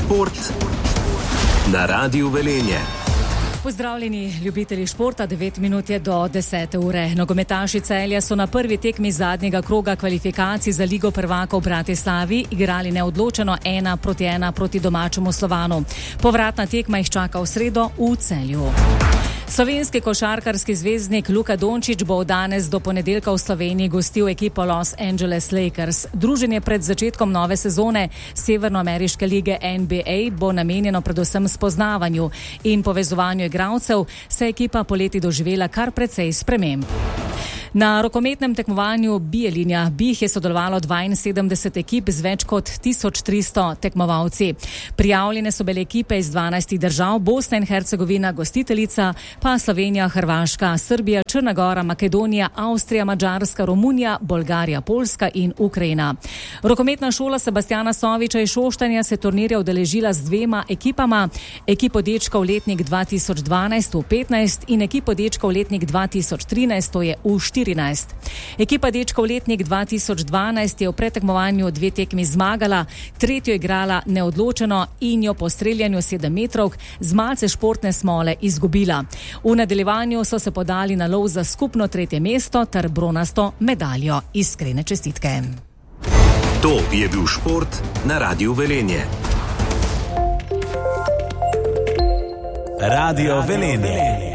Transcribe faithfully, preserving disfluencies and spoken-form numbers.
Šport na Radiu Velenje. Pozdravljeni ljubitelji športa, devet minut je do desete ure. Nogometaši Celja so na prvi tekmi zadnjega kroga kvalifikacij za Ligo prvakov v Bratislavi igrali neodločeno ena proti ena proti domačemu Slovanu. Povratna tekma jih čaka v sredo v Celju. Slovenski košarkarski zvezdnik Luka Dončić bo danes do ponedeljka v Sloveniji gostil ekipo Los Angeles Lakers. Druženje pred začetkom nove sezone severnoameriške lige N B A bo namenjeno predvsem spoznavanju in povezovanju igralcev, saj je ekipa poleti doživela kar precej sprememb. Na rokometnem tekmovanju Bijeljina Bih je sodelovalo dvainsedemdeset ekip z več kot tisoč tristo tekmovalci. Prijavljene so bile ekipe iz dvanajstih držav, Bosna in Hercegovina gostiteljica, pa Slovenija, Hrvaška, Srbija, Črna Gora, Makedonija, Avstrija, Madžarska, Romunija, Bolgarija, Poljska in Ukrajina. Rokometna šola Sebastjana Soviča iz Šoštanja se turnirja udeležila z dvema ekipama, ekipo dečkov letnik dva tisoč dvanajst v petnajst in ekipo dečkov letnik dva tisoč trinajst, to je v štirinajst. Ekipa dečkov letnik dva tisoč dvanajst je v pretekmovanju dve tekmi zmagala, tretjo igrala neodločeno in jo po streljanju sedem metrovk z malce športne smole izgubila. V nadaljevanju so se podali na lov za skupno tretje mesto ter bronasto medaljo. Iskrene čestitke. To je bil šport na Radiu Velenje. Radio Velenje.